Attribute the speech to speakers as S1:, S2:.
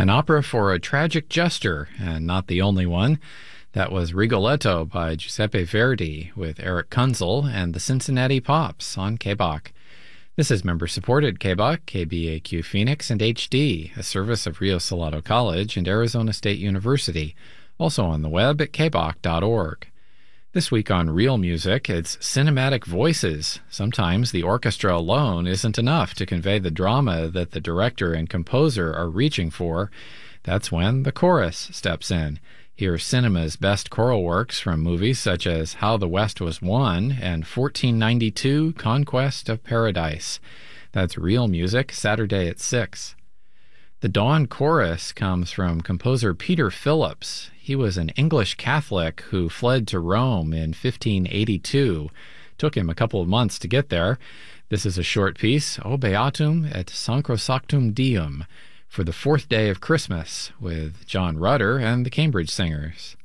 S1: An opera for a tragic jester, and not the only one. That was Rigoletto by Giuseppe Verdi with Eric Kunzel and the Cincinnati Pops on KBOK. This is member-supported KBOK, KBAQ Phoenix, and HD, a service of Rio Salado College and Arizona State University, also on the web at kbok.org. This week on Real Music, it's cinematic voices. Sometimes the orchestra alone isn't enough to convey the drama that the director and composer are reaching for. That's when the chorus steps in. Hear cinema's best choral works from movies such as How the West Was Won and 1492 Conquest of Paradise. That's Real Music, Saturday at 6. The Dawn Chorus comes from composer Peter Phillips. He was an English Catholic who fled to Rome in 1582. Took him a couple of months to get there. This is a short piece, O Beatum et Sacrosanctum Deum, for the fourth day of Christmas, with John Rutter and the Cambridge Singers.